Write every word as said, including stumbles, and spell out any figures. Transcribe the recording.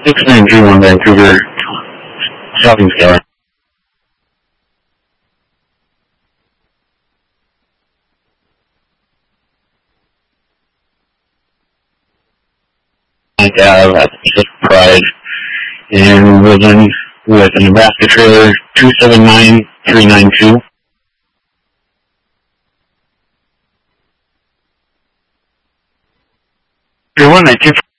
six nine two one Vancouver, shopping star. Ave at Pacific Pride, and was in with a Nebraska trailer two seven nine three nine two. Your one night two.